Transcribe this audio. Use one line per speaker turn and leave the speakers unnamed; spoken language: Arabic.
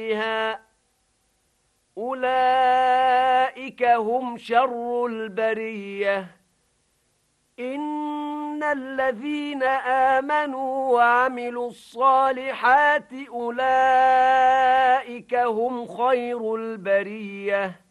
أولئك هم شر البرية إن الذين آمنوا وعملوا الصالحات أولئك هم خير البرية